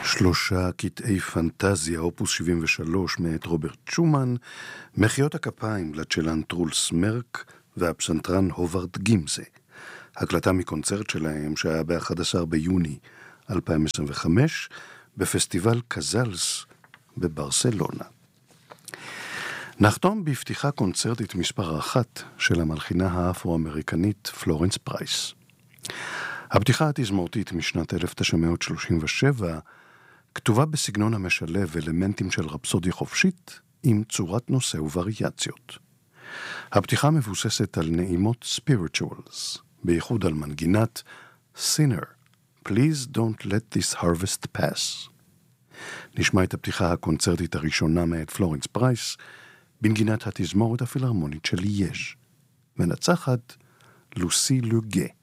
שלושה קטעי פנטזיה, אופוס 73 מאת רוברט שומן, מחיאות הכפיים לצ'לן טרולס מרק והפסנתרן הוברד גימזה. הקלטה מקונצרט שלהם שהיה ב-11 ביוני 2025 בפסטיבל קזלס בברסלונה. נחתום בפתיחה קונצרטית מספר 1 של המלחינה האפרו-אמריקנית פלורנס פרייס. הפתיחה התזמורתית משנת 1937 כתובה בסגנון המשלב אלמנטים של רפסודיה חופשית עם צורת נושא ווריאציות. הפתיחה מבוססת על נעימות spirituals, בייחוד על מנגינת Sinner, Please don't let this harvest pass. נשמע את הפתיחה הקונצרטית הראשונה מאת פלורנס פרייס בנגינת התזמורת הפילהרמונית של ליאז'. מנצחת לוסי לוגה.